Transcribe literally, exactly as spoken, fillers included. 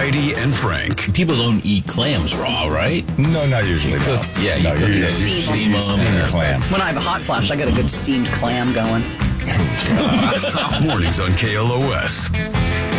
Heidi and Frank. People don't eat clams raw, right? No, not usually. No. Yeah, you no, cook you, it. you, you Steam steam, them. your clam. When I have a hot flash, I got a good steamed clam going. Mornings on K L O S.